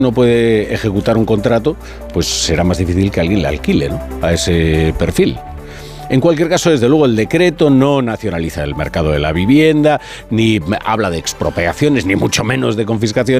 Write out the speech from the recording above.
no puede ejecutar un contrato, pues será más difícil que alguien le alquile, ¿no?, a ese perfil. En cualquier caso, desde luego, el decreto no nacionaliza el mercado de la vivienda, ni habla de expropiaciones, ni mucho menos de confiscaciones.